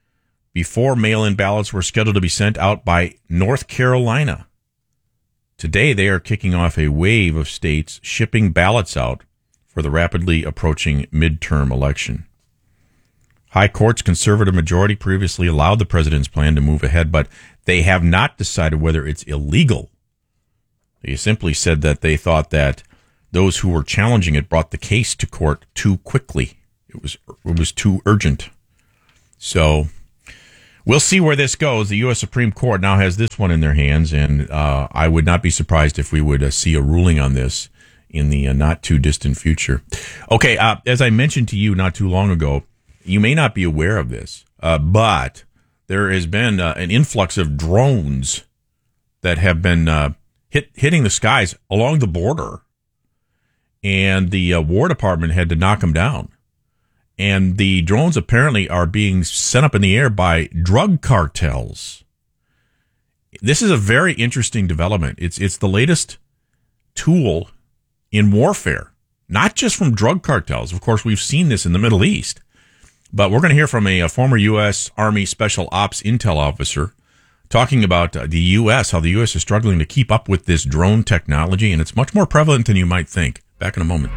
before mail-in ballots were scheduled to be sent out by North Carolina. Today, they are kicking off a wave of states shipping ballots out for the rapidly approaching midterm election. High Court's conservative majority previously allowed the president's plan to move ahead, but they have not decided whether it's illegal. They simply said that they thought that those who were challenging it brought the case to court too quickly. It was too urgent. So we'll see where this goes. The U.S. Supreme Court now has this one in their hands, and I would not be surprised if we would see a ruling on this in the not-too-distant future. Okay, as I mentioned to you not too long ago, you may not be aware of this, but there has been an influx of drones that have been hitting the skies along the border, and the War Department had to knock them down. And the drones apparently are being sent up in the air by drug cartels. This is a very interesting development. It's the latest tool in warfare, not just from drug cartels. Of course, we've seen this in the Middle East. But we're going to hear from a former U.S. Army Special Ops Intel officer talking about the U.S., how the U.S. is struggling to keep up with this drone technology, and it's much more prevalent than you might think. Back in a moment.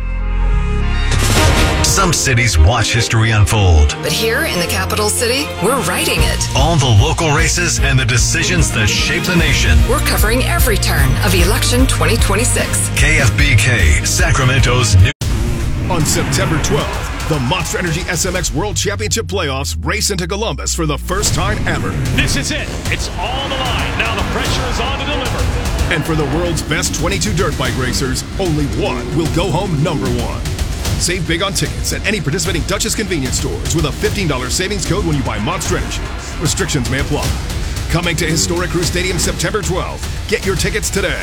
Some cities watch history unfold. But here in the capital city, we're writing it. All the local races and the decisions that shape the nation. We're covering every turn of election 2026. KFBK, Sacramento's new. On September 12th, the Monster Energy SMX World Championship Playoffs race into Columbus for the first time ever. This is it. It's on the line. Now the pressure is on to deliver. And for the world's best 22 dirt bike racers, only one will go home number one. Save big on tickets at any participating Duchess convenience stores with a $15 savings code when you buy Monster Energy. Restrictions may apply. Coming to Historic Crew Stadium September 12th. Get your tickets today.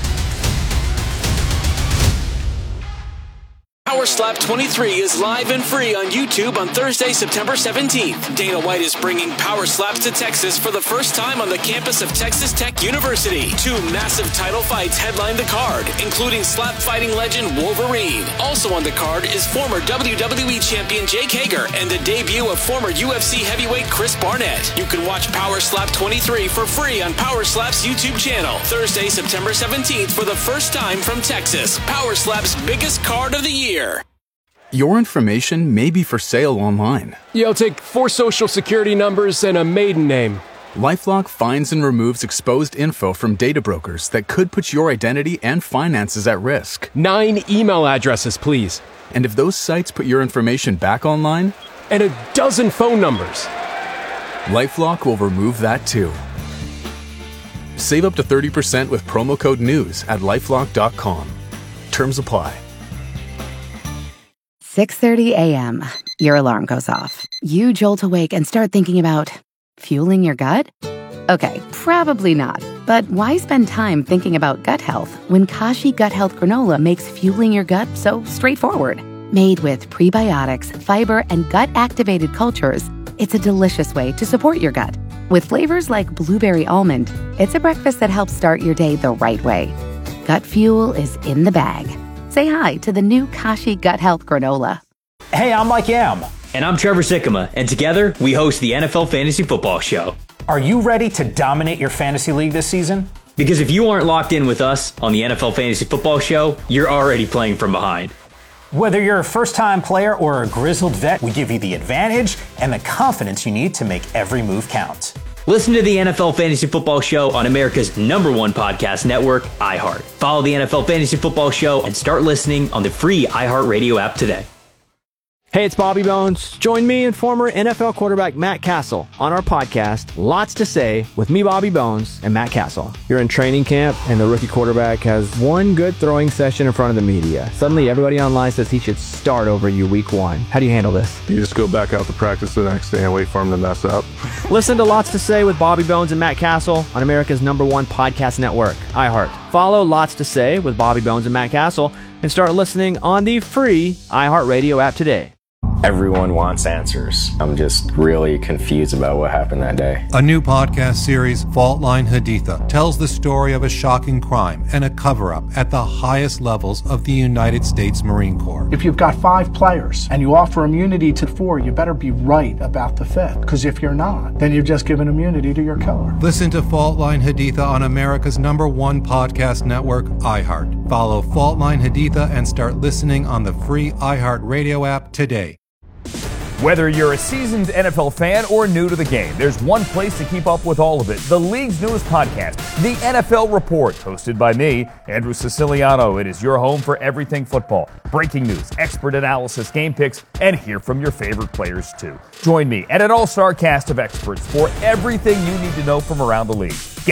Power Slap 23 is live and free on YouTube on Thursday, September 17th. Dana White is bringing Power Slaps to Texas for the first time on the campus of Texas Tech University. 2 massive title fights headline the card, including slap fighting legend Wolverine. Also on the card is former WWE champion Jake Hager and the debut of former UFC heavyweight Chris Barnett. You can watch Power Slap 23 for free on Power Slap's YouTube channel. Thursday, September 17th for the first time from Texas. Power Slap's biggest card of the year. Your information may be for sale online. I'll take 4 social security numbers and a maiden name. LifeLock finds and removes exposed info from data brokers that could put your identity and finances at risk. 9 email addresses, please. And if those sites put your information back online? And a dozen phone numbers. LifeLock will remove that too. Save up to 30% with promo code NEWS at LifeLock.com. Terms apply. 6:30 a.m. Your alarm goes off. You jolt awake and start thinking about fueling your gut? Okay, probably not. But why spend time thinking about gut health when Kashi Gut Health Granola makes fueling your gut so straightforward? Made with prebiotics, fiber, and gut-activated cultures, it's a delicious way to support your gut. With flavors like blueberry almond, it's a breakfast that helps start your day the right way. Gut fuel is in the bag. Say hi to the new Kashi Gut Health Granola. Hey, I'm Mike Yam. And I'm Trevor Sikkema. And together, we host the NFL Fantasy Football Show. Are you ready to dominate your fantasy league this season? Because if you aren't locked in with us on the NFL Fantasy Football Show, you're already playing from behind. Whether you're a first-time player or a grizzled vet, we give you the advantage and the confidence you need to make every move count. Listen to the NFL Fantasy Football Show on America's #1 podcast network, iHeart. Follow the NFL Fantasy Football Show and start listening on the free iHeartRadio app today. Hey, it's Bobby Bones. Join me and former NFL quarterback Matt Castle on our podcast, Lots to Say, with me, Bobby Bones, and Matt Castle. You're in training camp, and the rookie quarterback has one good throwing session in front of the media. Suddenly, everybody online says he should start over you week 1. How do you handle this? You just go back out to practice the next day and wait for him to mess up. Listen to Lots to Say with Bobby Bones and Matt Castle on America's #1 podcast network, iHeart. Follow Lots to Say with Bobby Bones and Matt Castle and start listening on the free iHeartRadio app today. Everyone wants answers. I'm just really confused about what happened that day. A new podcast series, Fault Line Haditha, tells the story of a shocking crime and a cover-up at the highest levels of the United States Marine Corps. If you've got 5 players and you offer immunity to 4, you better be right about the 5th. Because if you're not, then you've just given immunity to your killer. Listen to Fault Line Haditha on America's #1 podcast network, iHeart. Follow Fault Line Haditha and start listening on the free iHeart Radio app today. Whether you're a seasoned NFL fan or new to the game, there's one place to keep up with all of it. The league's newest podcast, The NFL Report, hosted by me, Andrew Siciliano. It is your home for everything football. Breaking news, expert analysis, game picks, and hear from your favorite players too. Join me and an all-star cast of experts for everything you need to know from around the league.